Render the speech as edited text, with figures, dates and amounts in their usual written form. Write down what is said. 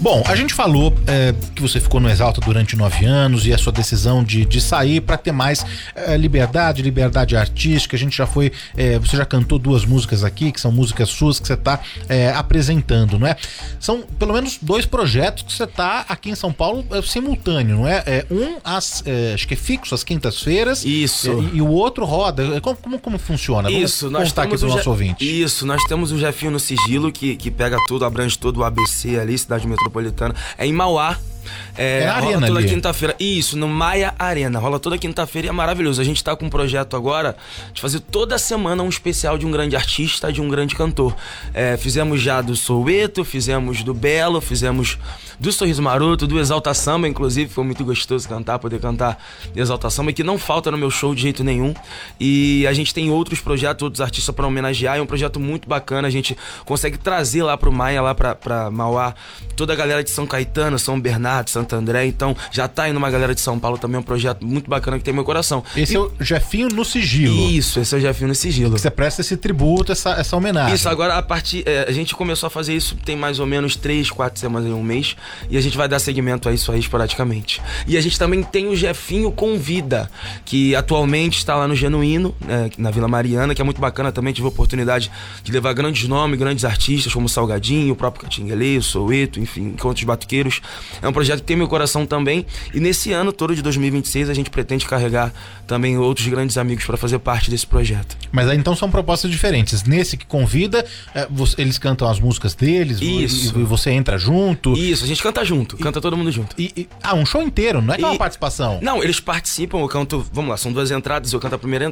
Bom, a gente falou que você ficou no Exalta durante 9 anos e a sua decisão de sair para ter mais liberdade artística. A gente já foi, você já cantou 2 músicas aqui, que são músicas suas que você tá apresentando, não é? São pelo menos 2 projetos que você tá aqui em São Paulo simultâneo, não é? Acho que é fixo às quintas-feiras. Isso. E o outro roda. Como funciona? Isso, nós temos aqui pro nosso ouvinte. Isso, nós temos o Jefinho no Sigilo, que pega tudo, abrange todo o ABC ali, cidade metropolitana. É em Mauá. A rola arena toda ali. Quinta-feira. Isso, no Maia Arena. Rola toda quinta-feira e é maravilhoso. A gente tá com um projeto agora de fazer toda semana um especial de um grande artista, de um grande cantor. Fizemos já do Soweto, fizemos do Belo, fizemos do Sorriso Maroto, do Exalta Samba, inclusive. Foi muito gostoso poder cantar Exalta Samba, que não falta no meu show de jeito nenhum. E a gente tem outros projetos, outros artistas pra homenagear. É um projeto muito bacana. A gente consegue trazer lá pro Maia, lá pra Mauá, toda a galera de São Caetano, São Bernardo, Santo André. Então já tá indo uma galera de São Paulo também, um projeto muito bacana que tem meu coração. Esse é o Jefinho no Sigilo. Isso, esse é o Jefinho no Sigilo. Você presta esse tributo, essa homenagem. Isso, agora a gente começou a fazer isso tem mais ou menos 3, 4 semanas em um mês, e a gente vai dar seguimento a isso aí esporadicamente. E a gente também tem o Jefinho Convida, que atualmente está lá no Genuíno, na Vila Mariana, que é muito bacana também. Tive a oportunidade de levar grandes nomes, grandes artistas como o Salgadinho, o próprio Catinguele, o Soweto, enfim, Encontros Batuqueiros. É um projeto que tem meu coração também, e nesse ano todo de 2026 a gente pretende carregar também outros grandes amigos para fazer parte desse projeto. Mas aí então são propostas diferentes. Nesse que convida, eles cantam as músicas deles. Isso. E você entra junto. Isso, a gente canta junto, canta todo mundo junto. Um show inteiro, não é que é uma participação? Não, eles participam, eu canto, vamos lá, são 2 entradas, eu canto a primeira